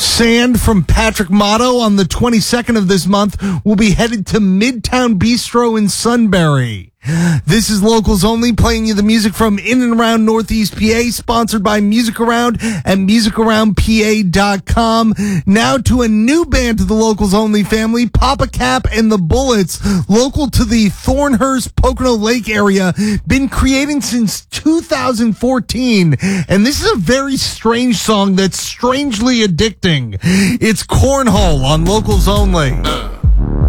Sand from Patrick Motto on the 22nd of this month will be headed to Midtown Bistro in Sunbury. This is Locals Only, playing you the music from in and around Northeast PA, sponsored by Music Around and musicaroundpa.com. Now to a new band to the Locals Only family, Papa Cap and the Bullets, local to the Thornhurst Pocono Lake area, been creating since 2014. And this is a very strange song that's strangely addicting. It's Cornhole on Locals Only.